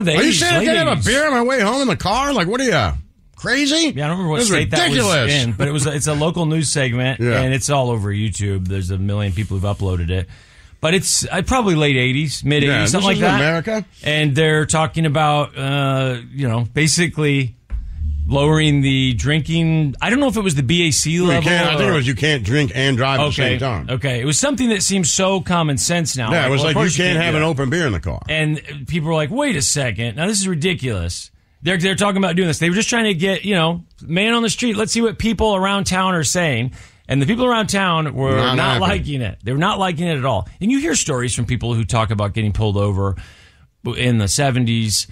Are you saying I can have a beer on my way home in the car? Like, what are you, crazy? Yeah, I don't remember what state that was in, but it's a local news segment, and it's all over YouTube. There's a million people who've uploaded it. But it's probably late 80s, mid 80s, something like that. America. And they're talking about, basically lowering the drinking. I don't know if it was the BAC level. I think it was you can't drink and drive at the same time. Okay. It was something that seems so common sense now. Yeah, it was like you can't have an open beer in the car. And people were like, wait a second. Now, this is ridiculous. They're talking about doing this. They were just trying to get, man on the street. Let's see what people around town are saying. And the people around town were not liking it. They were not liking it at all. And you hear stories from people who talk about getting pulled over in the 70s,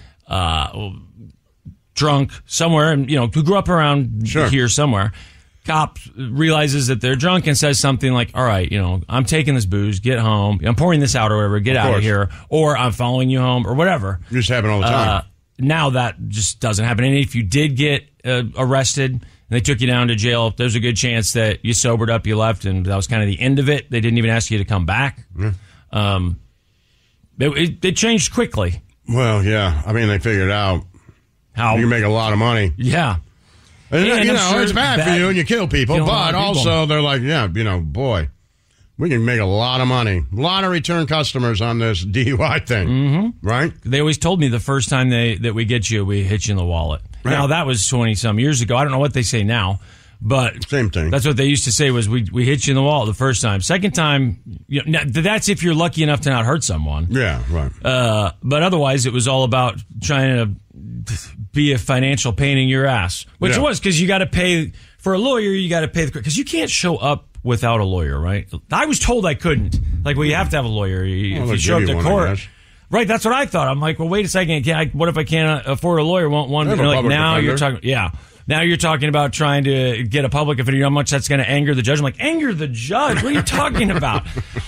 drunk somewhere, and who grew up around here somewhere. Cop realizes that they're drunk and says something like, all right, I'm taking this booze, get home. I'm pouring this out or whatever, get out of here. Or I'm following you home or whatever. It just happen all the time. Now that just doesn't happen. And if you did get arrested and they took you down to jail, there's a good chance that you sobered up, you left, and that was kind of the end of it. They didn't even ask you to come back. It changed quickly. Well, yeah. I mean, they figured out how you can make a lot of money. Yeah. And it's bad for you and you kill people, but also they're like, boy, we can make a lot of money. A lot of return customers on this DUI thing, right? They always told me the first time that we get you, we hit you in the wallet. Right. Now, that was 20-some years ago. I don't know what they say now, but same thing. That's what they used to say was we hit you in the wallet the first time. Second time, that's if you're lucky enough to not hurt someone. Yeah, right. But otherwise, it was all about trying to be a financial pain in your ass, which it was, because you got to pay for a lawyer. You got to pay because you can't show up without a lawyer, right? I was told I couldn't. Like, well, you have to have a lawyer if you show up to court. Right, that's what I thought. I'm like, well, wait a second. What if I can't afford a lawyer? Want one? Like, now you're talking. Yeah, now you're talking about trying to get a public defender. You know how much that's going to anger the judge? I'm like, anger the judge? What are you talking about?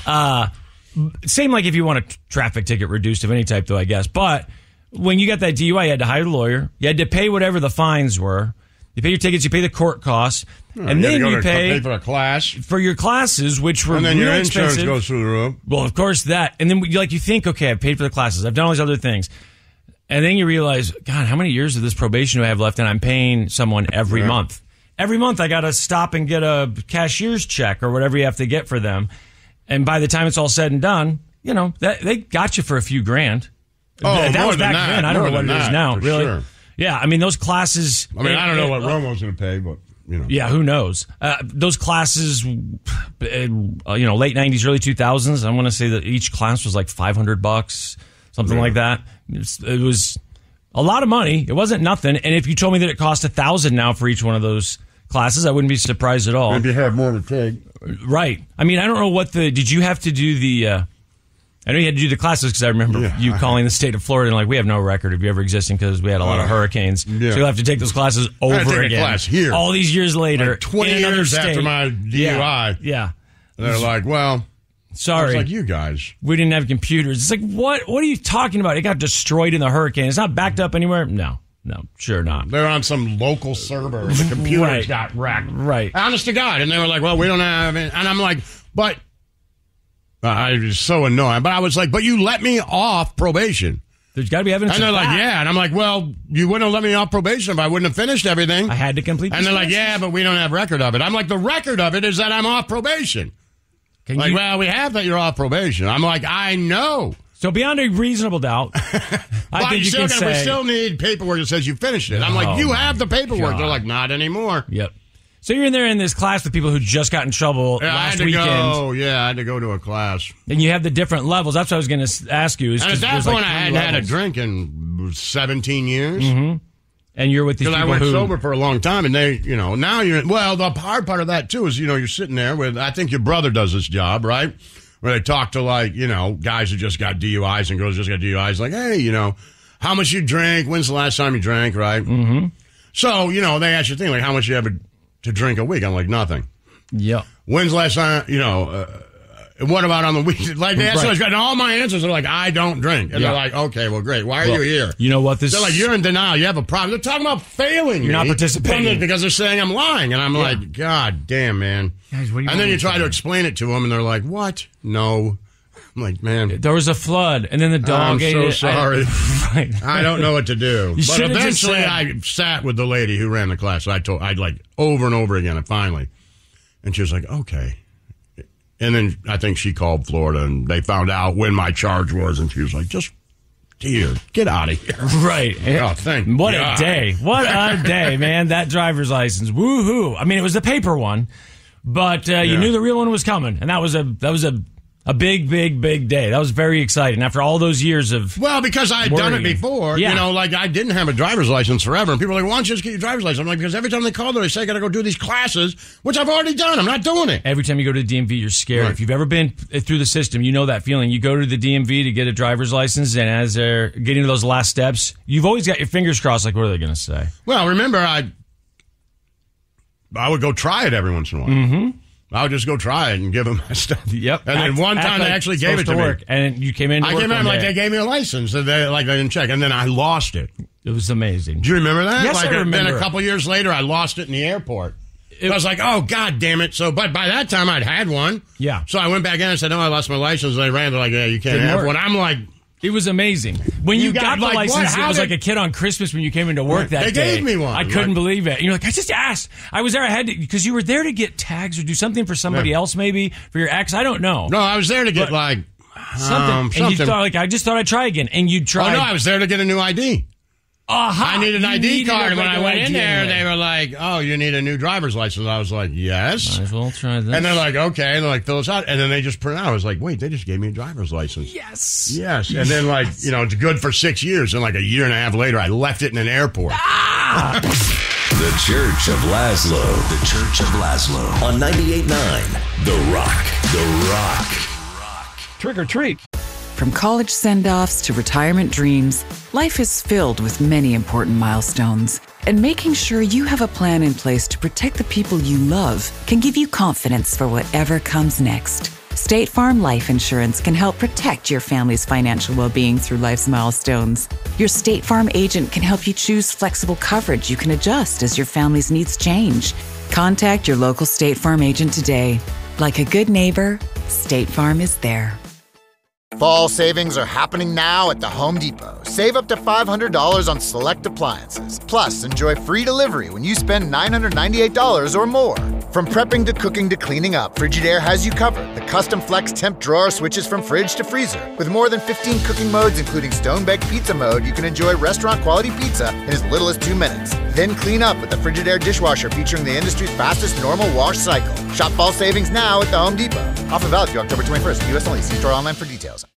Same like if you want a traffic ticket reduced of any type, though, I guess. But when you got that DUI, you had to hire a lawyer. You had to pay whatever the fines were. You pay your tickets, you pay the court costs, and then you pay for a class for your classes, which were and then real your insurance expensive. Goes through the roof. Well, of course that, and then you think, okay, I've paid for the classes, I've done all these other things, and then you realize, God, how many years of this probation do I have left? And I'm paying someone every month. Every month, I got to stop and get a cashier's check or whatever you have to get for them, and by the time it's all said and done, they got you for a few grand. Oh, that was back then. I don't know what it is now. Really. Sure. Yeah, I mean, those classes... I mean, I don't know what Romo's going to pay, but, Yeah, who knows? Those classes, late 90s, early 2000s, I want to say that each class was like $500, something like that. It was a lot of money. It wasn't nothing. And if you told me that it cost $1,000 now for each one of those classes, I wouldn't be surprised at all. If you have more to take. Right. I mean, I don't know did you have to do the... I know you had to do the classes because I remember you calling the state of Florida and like, we have no record of you ever existing because we had a lot of hurricanes. Yeah. So you'll have to take those classes over again. A class here. All these years later. Like 20 years after my DUI. Yeah. They're like, well, sorry. It's like you guys. We didn't have computers. It's like, what are you talking about? It got destroyed in the hurricane. It's not backed up anywhere? No, sure not. They're on some local server. The computers got wrecked. Right. Honest to God. And they were like, well, we don't have it. And I'm like, but... I was so annoying. But I was like, but you let me off probation. There's got to be evidence. And they're of like, that. yeah. And I'm like, well, you wouldn't have let me off probation if I wouldn't have finished everything. I had to complete And they're like, yeah, but we don't have record of it. I'm like, the record of it is that I'm off probation. Well, we have that you're off probation. I'm like, I know. So beyond a reasonable doubt, I think you can say... We still need paperwork that says you finished it. I'm like, you have the paperwork. God. They're like, not anymore. Yep. So you're in there in this class with people who just got in trouble last weekend. I had to go to a class. And you have the different levels. That's what I was going to ask you. And at that point, I hadn't had a drink in 17 years. Mm-hmm. And you're with these people I went sober for a long time, and they, now you're... Well, the hard part of that, too, is, you're sitting there with... I think your brother does this job, right? Where they talk to, guys who just got DUIs and girls who just got DUIs. Like, hey, how much you drank? When's the last time you drank, right? Mm-hmm. So, they ask you thing, like, how much you ever... to drink a week. I'm like, nothing. Yeah. When's the last time, what about on the weekend? Like, they ask and all my answers are like, I don't drink. And they're like, okay, well, great. Why are you here? You know what this... They're like, you're in denial. You have a problem. They're talking about failing You're not participating. Because they're saying I'm lying. And I'm like, God damn, man. Guys, and then you try to explain it to them, and they're like, what? No. I'm like, man, There was a flood, and then the dog ate I'm it. so sorry. Right. I don't know what to do. You But should've just eventually said- I sat with the lady who ran the class. I'd like over and over again, and finally. And she was like, okay. And then I think she called Florida, and they found out when my charge was, and she was like, just, dear, get out of here. Right. Oh, thank What God. a day. What a day, man. That driver's license. Woohoo. I mean, it was the paper one, but you knew the real one was coming. And that was a big, big, big day. That was very exciting. After all those years of Well, because I had done it worrying. before. Yeah. You know, like I didn't have a driver's license forever. And people are like, why don't you just get your driver's license? I'm like, because every time they call, they say I got to go do these classes, which I've already done. I'm not doing it. every time you go to the DMV, you're scared. Right. If you've ever been through the system, you know that feeling. You go to the DMV to get a driver's license, and as they're getting to those last steps, you've always got your fingers crossed, like, what are they going to say? Well, remember, I would go try it every once in a while. Mm-hmm. I would just go try it and give them my stuff. Yep. And then one time they actually gave it to me. work, and you came in. I came in like they game me a license. And they didn't check. And then I lost it. It was amazing. Do you remember that? Yes, like, I remember. Then a couple years later, I lost it in the airport. I was like, oh, God damn it. But by that time, I'd had one. Yeah. So I went back in and said, no, I lost my license. And they ran. They're like, yeah, you can't Didn't have work. one. I'm like, It was amazing. When you got the like, what? license, How it was did- like a kid on Christmas when you came into work that They day. gave me one. I couldn't believe it. And you're like, I just asked. I was there. I had to, because you were there to get tags or do something for somebody else, maybe for your ex. I don't know. no, I was there to get something. something. And you thought, like, I just thought I'd try again. And you Oh, tried. no, I was there to get a new ID. Aha, I needed an you ID needed card. a And when I went in there, ID. they were like, oh, you need a new driver's license. I was like, yes. Might as well try this. And they're like, okay. And they're like, fill us out. And then they just print it out. I was like, wait, they just gave me a driver's license. yes. Yes. And then, like, you know, it's good for 6 years. And like a year and a half later, I left it in an airport. The Church of Laszlo. The Church of Laszlo. On 98.9 The Rock. The Rock. Trick or treat. From college send-offs to retirement dreams, life is filled with many important milestones. And making sure you have a plan in place to protect the people you love can give you confidence for whatever comes next. State Farm Life Insurance can help protect your family's financial well-being through life's milestones. Your State Farm agent can help you choose flexible coverage you can adjust as your family's needs change. Contact your local State Farm agent today. Like a good neighbor, State Farm is there. Fall savings are happening now at the Home Depot. Save up to $500 on select appliances. Plus, enjoy free delivery when you spend $998 or more. From prepping to cooking to cleaning up, Frigidaire has you covered. The custom flex temp drawer switches from fridge to freezer. With more than 15 cooking modes, including stone-baked pizza mode, you can enjoy restaurant-quality pizza in as little as 2 minutes. Then clean up with the Frigidaire dishwasher featuring the industry's fastest normal wash cycle. Shop fall savings now at the Home Depot. Offer valid through October 21st. U.S. only. See store online for details.